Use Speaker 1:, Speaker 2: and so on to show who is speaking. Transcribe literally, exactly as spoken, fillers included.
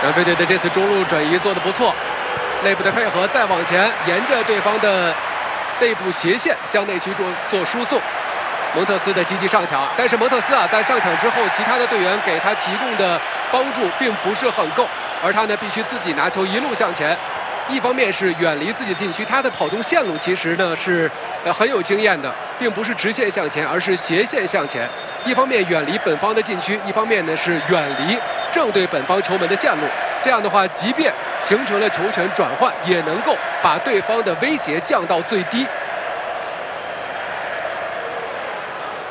Speaker 1: 南非队的这次中路转移做得不错，内部的配合再往前，沿着对方的内部斜线向内区做做输送。蒙特斯的积极上抢，但是蒙特斯啊，在上抢之后，其他的队员给他提供的帮助并不是很够，而他呢必须自己拿球一路向前。一方面是远离自己的禁区，他的跑动线路其实呢是呃很有经验的，并不是直线向前，而是斜线向前。一方面远离本方的禁区，一方面呢是远离正对本方球门的线路。这样的话，即便形成了球权转换，也能够把对方的威胁降到最低。